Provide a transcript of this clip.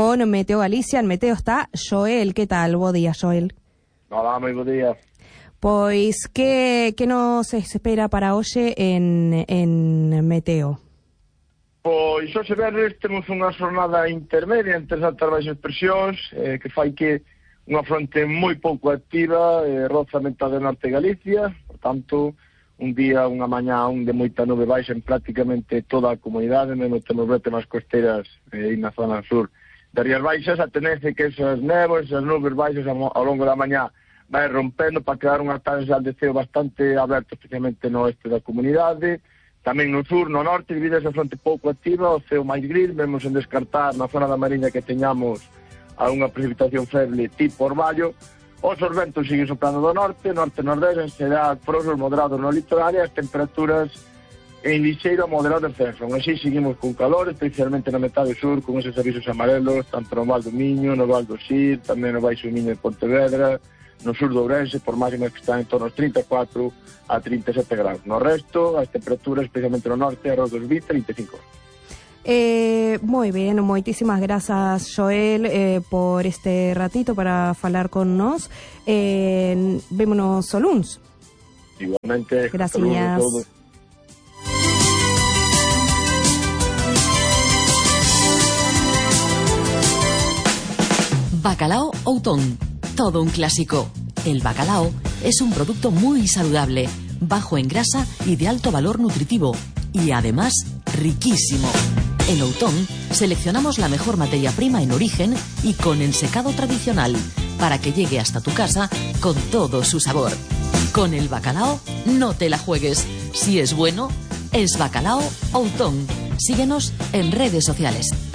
con Meteo Galicia. En Meteo está Joel. Que tal? Bo día, Joel. Hola, moi bo día. Pois, que nos espera para hoxe en Meteo? Pois, hoxe verres temos unha xornada intermedia entre as altas e baixas presións, que fai que unha fronte moi pouco activa, roza a metade norte de Galicia, por tanto, un día, unha mañá, de moita nube baixa en prácticamente toda a comunidade, mesmo temos brete máis costeras na zona sur das Rías Baixas, a tenencia que esas néboas, esas nubes baixas ao longo da mañá vai rompendo para crear unha taxa de ceo bastante aberto, especialmente no oeste da comunidade, tamén no sur, no norte, debido a esa fronte pouco activa, o ceo máis gris, vemos en descartar na zona da Mariña que teñamos algunha precipitación feble tipo orballo. Os ventos siguen soprando do norte, norte-nordeste, será frosos moderados no litoral e as temperaturas en lixeiro a moderado descenso. Así seguimos con calor, especialmente na metade sur, con esos avisos amarelos, tanto no Val do Miño, no Val do Sil, tamén no Baixo Miño de Pontevedra, no sur de Ourense, por máximas que están en torno aos 34 a 37 graus. No resto, as temperaturas, especialmente no norte, arroz dos 20 a 35. Moi ben, moitísimas grazas, Joel, por este ratito para falar con nos. Vémonos o luns. Igualmente. Gracias. Bacalao Outón, todo un clásico. El bacalao es un producto muy saludable, bajo en grasa y de alto valor nutritivo, y además riquísimo. En Outón seleccionamos la mejor materia prima en origen y con ensecado tradicional, para que llegue hasta tu casa con todo su sabor. Con el bacalao no te la juegues. Si es bueno, es Bacalao Outón. Síguenos en redes sociales.